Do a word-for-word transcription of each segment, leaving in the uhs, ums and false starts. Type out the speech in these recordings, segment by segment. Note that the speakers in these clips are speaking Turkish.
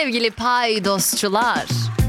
Sevgili paydosçular.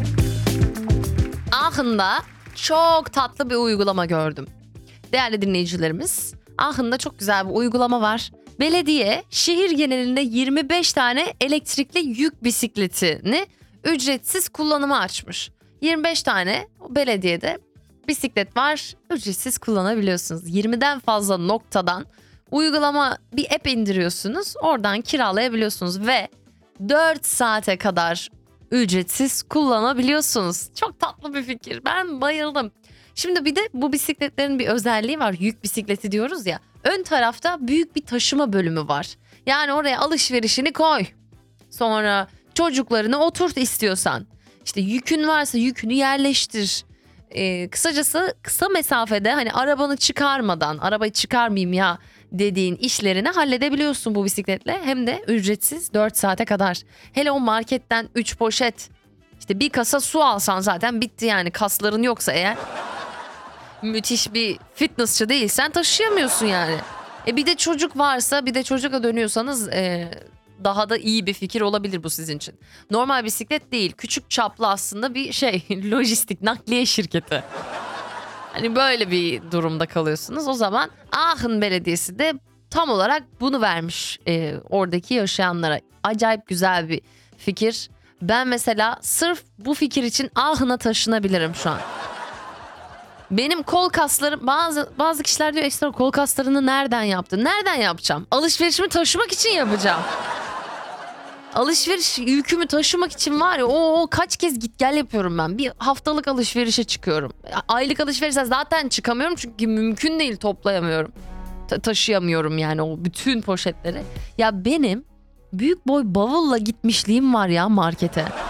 Aachen'da çok tatlı bir uygulama gördüm. Değerli dinleyicilerimiz, Aachen'da çok güzel bir uygulama var. Belediye şehir genelinde yirmi beş tane elektrikli yük bisikletini ücretsiz kullanıma açmış. yirmi beş tane o belediyede bisiklet var, ücretsiz kullanabiliyorsunuz. yirmiden fazla noktadan uygulama bir app indiriyorsunuz, oradan kiralayabiliyorsunuz ve dört saate kadar ücretsiz kullanabiliyorsunuz. Çok tatlı bir fikir, ben bayıldım. Şimdi bir de bu bisikletlerin bir özelliği var, yük bisikleti diyoruz ya. Ön tarafta büyük bir taşıma bölümü var. Yani oraya alışverişini koy. Sonra çocuklarını oturt istiyorsan. İşte yükün varsa yükünü yerleştir. Ee, kısacası kısa mesafede hani arabanı çıkarmadan, arabayı çıkarmayayım ya dediğin işlerini halledebiliyorsun bu bisikletle. Hem de ücretsiz dört saate kadar. Hele o marketten üç poşet, işte bir kasa su alsan zaten bitti yani, kasların yoksa eğer. Müthiş bir fitnessçi değilsen taşıyamıyorsun yani. E bir de çocuk varsa, bir de çocukla dönüyorsanız e, daha da iyi bir fikir olabilir bu sizin için. Normal bisiklet değil, küçük çaplı aslında bir şey, lojistik nakliye şirketi. Hani böyle bir durumda kalıyorsunuz. O zaman Aachen Belediyesi de tam olarak bunu vermiş e, oradaki yaşayanlara. Acayip güzel bir fikir. Ben mesela sırf bu fikir için Aachen'a taşınabilirim şu an. Benim kol kaslarım, bazı bazı kişiler diyor ekstra kol kaslarını nereden yaptın? Nereden yapacağım? Alışverişimi taşımak için yapacağım. Alışveriş yükümü taşımak için var ya, o kaç kez git gel yapıyorum ben. Bir haftalık alışverişe çıkıyorum. Aylık alışverişe zaten çıkamıyorum çünkü mümkün değil, toplayamıyorum. Ta- taşıyamıyorum yani o bütün poşetleri. Ya benim büyük boy bavulla gitmişliğim var ya markete.